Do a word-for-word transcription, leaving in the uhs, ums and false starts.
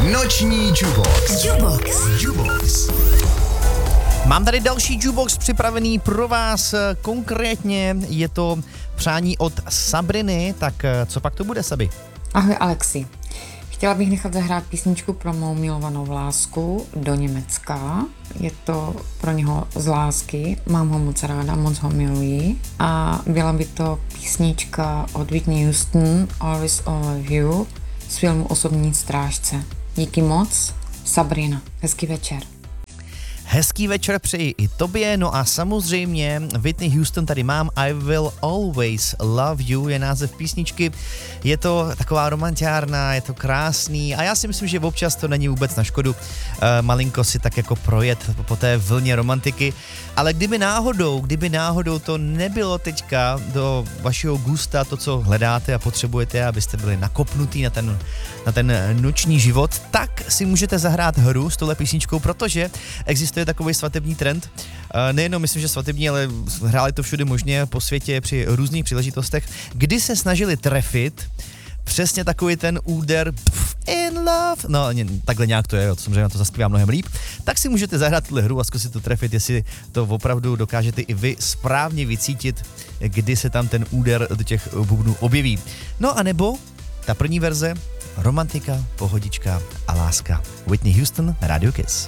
Noční Jukebox. Jukebox. Jukebox. Mám tady další jukebox připravený pro vás, konkrétně je to přání od Sabriny, tak co pak to bude, Sabi? Ahoj Alexi, chtěla bych nechat zahrát písničku pro mou milovanou lásku do Německa. Je to pro něho z lásky, mám ho moc ráda, moc ho miluji a byla by to písnička od Whitney Houston, Always All of You, z filmu Osobní strážce. Díky moc, Sabrina. Hezký večer. Hezký večer přeji i tobě, no a samozřejmě Whitney Houston tady mám, I Will Always Love You je název písničky, je to taková romantiárna, je to krásný a já si myslím, že občas to není vůbec na škodu e, malinko si tak jako projet po té vlně romantiky, ale kdyby náhodou, kdyby náhodou to nebylo teďka do vašeho gusta, to, co hledáte a potřebujete, abyste byli nakopnutí na ten, na ten noční život, tak si můžete zahrát hru s touhle písničkou, protože existuje je takový svatební trend. Nejenom myslím, že svatební, ale hráli to všude možně po světě při různých příležitostech, kdy se snažili trefit přesně takový ten úder in love, no takhle nějak to je, samozřejmě na to zaspívám mnohem líp, tak si můžete zahrát tuhle hru a zkusit to trefit, jestli to opravdu dokážete i vy správně vycítit, kdy se tam ten úder do těch bubnů objeví. No a nebo ta první verze, romantika, pohodička a láska. Whitney Houston, Radio Kiss.